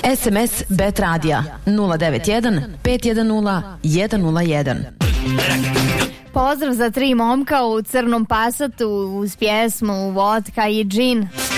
SMS Bet Radija 091 510 101. Pozdrav za 3 momka u crnom Passatu uz pjesmu Vodka i džin.